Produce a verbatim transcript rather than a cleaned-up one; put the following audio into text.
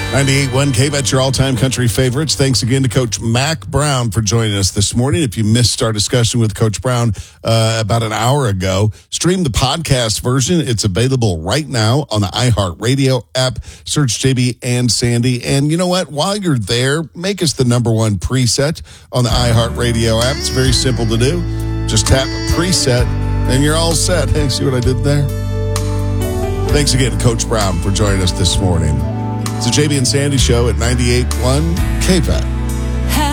ninety-eight point one K-Bet, your all-time country favorites. Thanks again to Coach Mack Brown for joining us this morning. If you missed our discussion with Coach Brown uh, about an hour ago, stream the podcast version. It's available right now on the iHeartRadio app. Search J B and Sandy. And you know what? While you're there, make us the number one preset on the iHeartRadio app. It's very simple to do. Just tap preset, and you're all set. Hey, see what I did there? Thanks again, Coach Brown, for joining us this morning. It's the J B and Sandy Show at ninety-eight point one K-Bet.